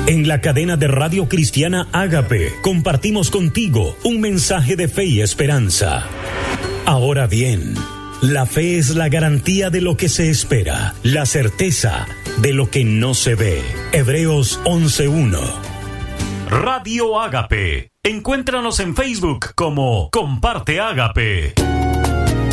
En la cadena de Radio Cristiana Ágape compartimos contigo un mensaje de fe y esperanza. Ahora bien, la fe es la garantía de lo que se espera, la certeza de lo que no se ve. Hebreos 11:1. Radio Ágape. Encuéntranos en Facebook como Comparte Ágape.